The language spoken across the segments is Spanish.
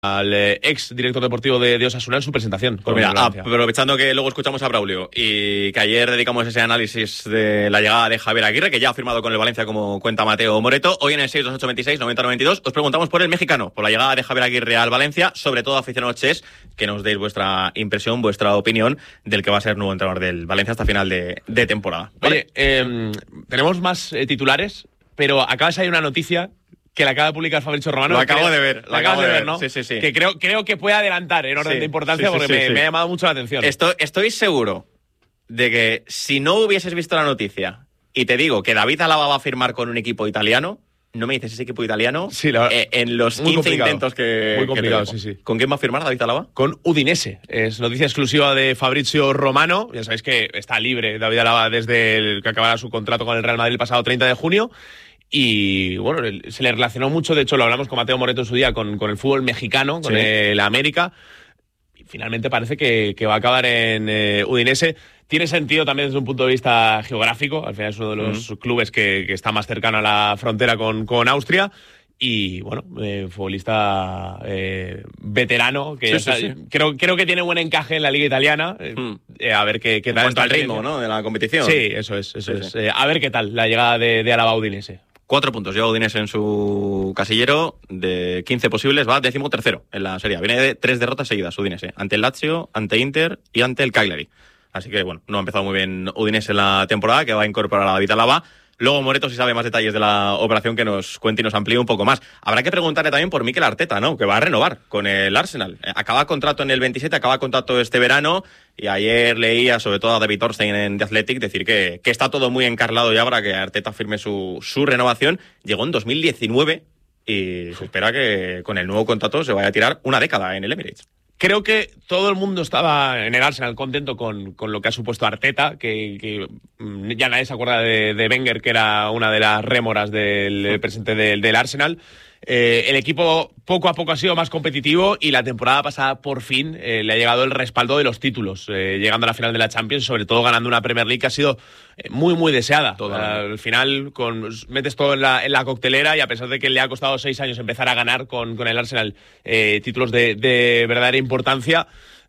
al ex director deportivo de Osasuna en su presentación. Pues mira, aprovechando que luego escuchamos a Braulio y que ayer dedicamos ese análisis de la llegada de Javier Aguirre, que ya ha firmado con el Valencia, como cuenta Mateo Moreto, hoy en el 628269092 os preguntamos por el mexicano, por la llegada de Javier Aguirre al Valencia, sobre todo aficionados chess, que nos deis vuestra impresión, vuestra opinión del que va a ser nuevo entrenador del Valencia hasta final de temporada. ¿Vale? Oye, tenemos más titulares, pero acaba de salir una noticia que la acaba de publicar Fabrizio Romano. Lo acabo de ver. Lo acabas de ver, ¿no? Sí. Que creo que puede adelantar en orden de importancia porque me ha llamado mucho la atención. Estoy seguro de que si no hubieses visto la noticia y te digo que David Alaba va a firmar con un equipo italiano, no me dices ese equipo italiano en los 15 intentos que... Muy complicado, que sí. ¿Con quién va a firmar David Alaba? Con Udinese. Es noticia exclusiva de Fabrizio Romano. Ya sabéis que está libre David Alaba desde que acabará su contrato con el Real Madrid el pasado 30 de junio. Y bueno, se le relacionó mucho, de hecho lo hablamos con Mateo Moreto en su día, con el fútbol mexicano, con el América. Y finalmente parece que va a acabar en Udinese. Tiene sentido también desde un punto de vista geográfico. Al final es uno de los clubes que está más cercano a la frontera con Austria. Y bueno, futbolista veterano, que creo que tiene buen encaje en la liga italiana. A ver qué tal. En cuanto al ritmo, ¿no?, de la competición. Sí, eso es. A ver qué tal la llegada de Alaba a Udinese. 4 puntos lleva Udinese en su casillero, de 15 posibles, va 13º en la Serie A. Viene de 3 derrotas seguidas Udinese, ante el Lazio, ante Inter y ante el Cagliari. Así que bueno, no ha empezado muy bien Udinese en la temporada, que va a incorporar a David Alaba. Luego Moreto, si sabe más detalles de la operación, que nos cuente y nos amplíe un poco más. Habrá que preguntarle también por Mikel Arteta, ¿no?, que va a renovar con el Arsenal. Acaba contrato en el 27, acaba contrato este verano, y ayer leía sobre todo a David Ornstein en The Athletic decir que está todo muy encarlado ya para que Arteta firme su renovación. Llegó en 2019 y se espera que con el nuevo contrato se vaya a tirar una década en el Emirates. Creo que todo el mundo estaba en el Arsenal contento con lo que ha supuesto Arteta, que ya nadie se acuerda de Wenger, que era una de las rémoras del presente del Arsenal. El equipo poco a poco ha sido más competitivo y la temporada pasada por fin le ha llegado el respaldo de los títulos, llegando a la final de la Champions, sobre todo ganando una Premier League que ha sido muy, muy deseada. Al final metes todo en la coctelera, y a pesar de que le ha costado 6 años empezar a ganar con el Arsenal títulos de verdadera importancia,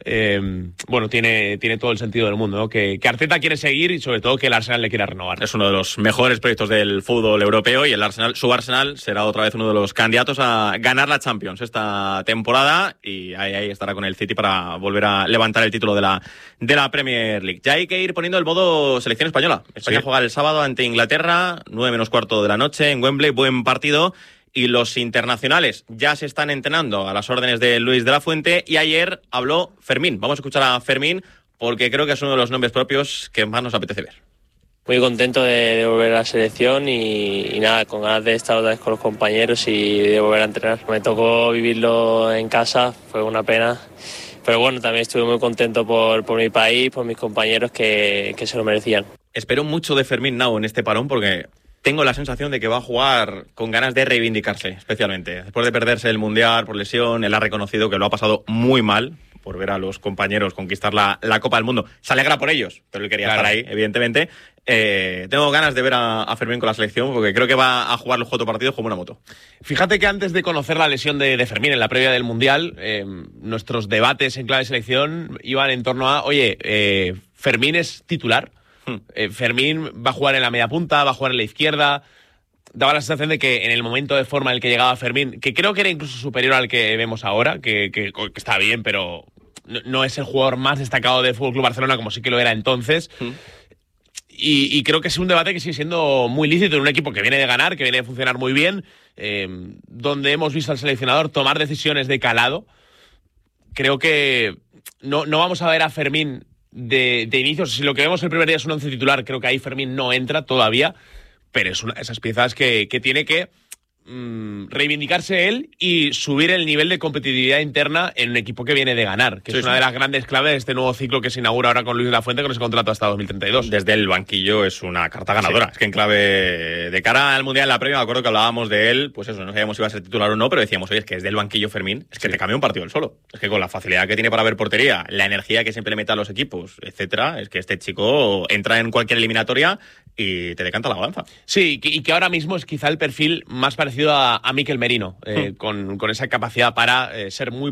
bueno, tiene todo el sentido del mundo, ¿no? Que Arteta quiere seguir y sobre todo que el Arsenal le quiera renovar. Es uno de los mejores proyectos del fútbol europeo, y el Arsenal, su Arsenal, será otra vez uno de los candidatos a ganar la Champions esta temporada, y ahí estará con el City para volver a levantar el título de la Premier League. Ya hay que ir poniendo el modo selección española. España juega el sábado ante Inglaterra, 9:15 de la noche en Wembley, buen partido. Y los internacionales ya se están entrenando a las órdenes de Luis de la Fuente, y ayer habló Fermín. Vamos a escuchar a Fermín porque creo que es uno de los nombres propios que más nos apetece ver. Muy contento de volver a la selección y nada, con ganas de estar otra vez con los compañeros y de volver a entrenar. Me tocó vivirlo en casa, fue una pena. Pero bueno, también estuve muy contento por mi país, por mis compañeros que se lo merecían. Espero mucho de Fermín Nau en este parón porque tengo la sensación de que va a jugar con ganas de reivindicarse, especialmente. Después de perderse el Mundial por lesión, él ha reconocido que lo ha pasado muy mal por ver a los compañeros conquistar la Copa del Mundo. Se alegra por ellos, pero él quería estar ahí, evidentemente. Tengo ganas de ver a Fermín con la selección porque creo que va a jugar los 4 partidos como una moto. Fíjate que antes de conocer la lesión de Fermín en la previa del Mundial, nuestros debates en clave selección iban en torno a, oye, ¿Fermín es titular? Fermín va a jugar en la media punta, va a jugar en la izquierda. Daba la sensación de que en el momento de forma en el que llegaba Fermín, que creo que era incluso superior al que vemos ahora, que está bien, pero no es el jugador más destacado del FC Barcelona como sí que lo era entonces. Y creo que es un debate que sigue siendo muy lícito en un equipo que viene de ganar, que viene de funcionar muy bien, donde hemos visto al seleccionador tomar decisiones de calado. Creo que no vamos a ver a Fermín de inicio. Si lo que vemos el primer día es un 11 titular, creo que ahí Fermín no entra todavía, pero es esas piezas que tiene que reivindicarse él y subir el nivel de competitividad interna en un equipo que viene de ganar, que es una de las grandes claves de este nuevo ciclo que se inaugura ahora con Luis de la Fuente, con ese contrato hasta 2032. Desde el banquillo es una carta ganadora. Es que en clave de cara al Mundial, en la previa, me acuerdo que hablábamos de él, pues eso, no sabíamos si iba a ser titular o no, pero decíamos, oye, es que desde el banquillo Fermín, es que te cambia un partido él solo. Es que con la facilidad que tiene para ver portería, la energía que siempre le mete a los equipos, etcétera, es que este chico entra en cualquier eliminatoria y te decanta la balanza. Sí, y que ahora mismo es quizá el perfil más parecido a Mikel Merino, con esa capacidad para ser muy